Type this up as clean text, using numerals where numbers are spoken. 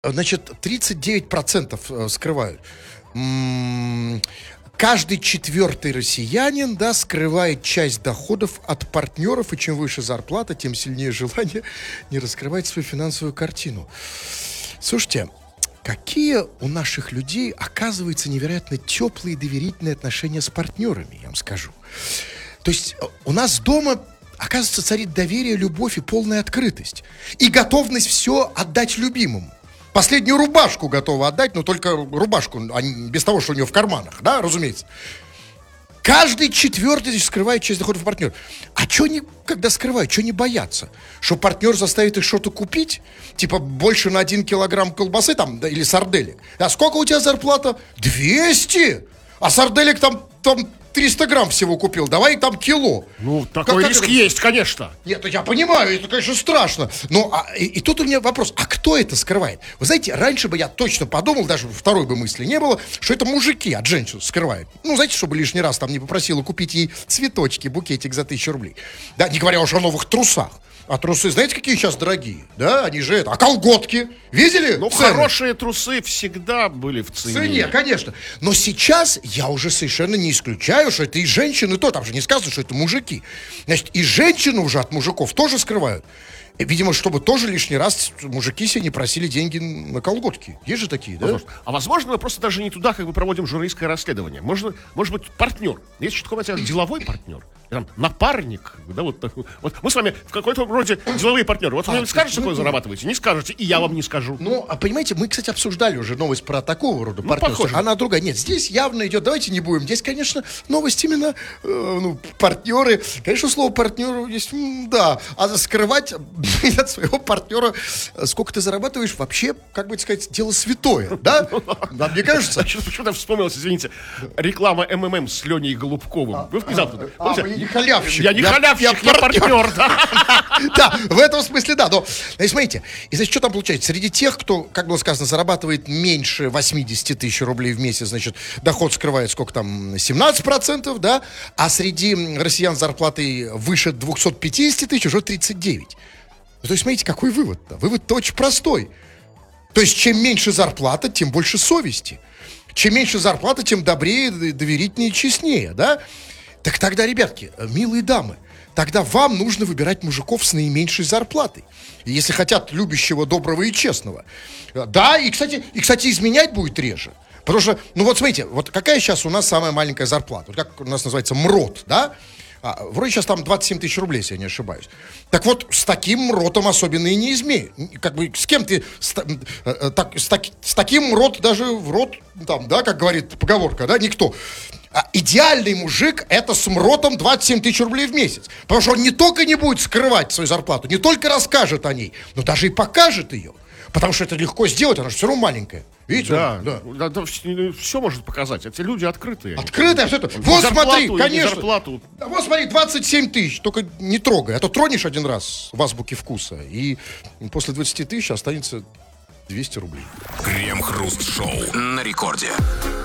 Значит, 39% скрывают. Каждый четвертый россиянин, да, скрывает часть доходов от партнеров, и чем выше зарплата, тем сильнее желание не раскрывать свою финансовую картину. Слушайте, какие у наших людей, оказывается, невероятно теплые и доверительные отношения с партнерами, я вам скажу. То есть у нас дома, оказывается, царит доверие, любовь и полная открытость. И готовность все отдать любимому. Последнюю рубашку готова отдать, но только рубашку, а без того, что у нее в карманах, да, разумеется. Каждый четвертый скрывает часть доходов партнера. А что они, когда скрывают, что не боятся? Что партнер заставит их что-то купить? Типа больше на 1 килограмм колбасы там, да, или сарделек. А сколько у тебя зарплата? 200! А сарделек там 300 грамм всего купил, давай там кило. Ну, такой риск есть, конечно. Нет, я понимаю, это, конечно, страшно. Но и тут у меня вопрос, а кто это скрывает? Вы знаете, раньше бы я точно подумал, даже второй бы мысли не было, что это мужики от женщин скрывают. Ну, знаете, чтобы лишний раз там не попросила купить ей цветочки, букетик за 1000 рублей. Да, не говоря уж о новых трусах. А трусы, знаете, какие сейчас дорогие? Да, они же это. А колготки? Видели? Ну, цены? Хорошие трусы всегда были в цене. В цене, конечно. Но сейчас я уже совершенно не исключаю, что это и женщины, то там же не сказано, что это мужики. Значит, и женщины уже от мужиков тоже скрывают. Видимо, чтобы тоже лишний раз мужики себе не просили деньги на колготки. Есть же такие, да? А возможно, мы просто даже не туда как бы проводим журналистское расследование. Может быть, партнер. Есть что-то такое, понятие, деловой партнер. Там, напарник. Да, вот мы с вами в какой-то роде деловые партнеры. Вот вы мне скажете, сколько зарабатываете? Не скажете, и я вам не скажу. Ну, а понимаете, мы, кстати, обсуждали уже новость про такого рода партнерство. Она другая. Нет, здесь явно идет, давайте не будем. Здесь, конечно, новость именно, партнеры. Конечно, слово партнеру есть, да. А скрывать от своего партнера, сколько ты зарабатываешь, вообще, как бы сказать, дело святое, да? Да, мне кажется. Почему-то вспомнилось, извините, реклама МММ с Леней Голубковым. Вы внезапно... Я не халявщик. Я не халявщик, я партнер. Да, в этом смысле, да. Но, смотрите, и значит, что там получается? Среди тех, кто, как было сказано, зарабатывает меньше 80 тысяч рублей в месяц, значит, доход скрывает сколько там, 17%, да? А среди россиян с зарплатой выше 250 тысяч уже 39%. То есть, смотрите, какой вывод-то? Вывод-то очень простой. То есть, чем меньше зарплата, тем больше совести. Чем меньше зарплата, тем добрее, доверительнее и честнее, да? Так тогда, ребятки, милые дамы, тогда вам нужно выбирать мужиков с наименьшей зарплатой. Если хотят любящего, доброго и честного. Да, и, кстати, изменять будет реже. Потому что, ну вот смотрите, вот какая сейчас у нас самая маленькая зарплата? Вот как у нас называется МРОТ, да? Вроде сейчас там 27 тысяч рублей, если я не ошибаюсь. Так вот, с таким МРОТом особенно и не измей. Как бы с кем ты с таким МРОТ даже в рот, там, да, как говорит поговорка, да, никто. Идеальный мужик — это с МРОТом 27 тысяч рублей в месяц. Потому что он не только не будет скрывать свою зарплату, не только расскажет о ней, но даже и покажет ее. Потому что это легко сделать, она же все равно маленькая. Видите? Да, все может показать. Эти люди открытые. Открытые, все это. Вот смотри, конечно. Зарплату. Да, вот смотри, 27 тысяч. Только не трогай. А то тронешь один раз в азбуке вкуса. И после 20 тысяч останется 200 рублей. Крем-хруст-шоу на рекорде.